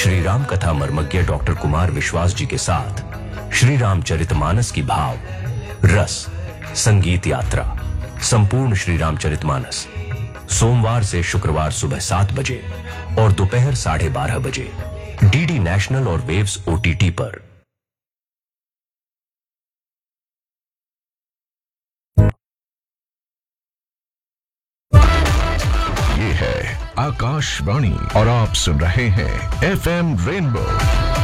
श्री राम कथा मर्मज्ञ डॉक्टर कुमार विश्वास जी के साथ श्री रामचरितमानस की भाव रस संगीत यात्रा संपूर्ण श्री रामचरितमानस सोमवार से शुक्रवार सुबह 7 बजे और दोपहर 12:30 बजे डीडी नेशनल और वेव्स ओटीटी पर। ये है आकाशवाणी और आप सुन रहे हैं FM रेनबो